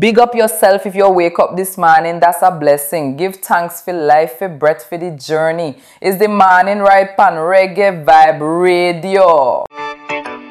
Big up yourself if you wake up this morning. That's a blessing. Give thanks for life, for breath, for the journey. It's the morning right on Reggae Vibe Radio.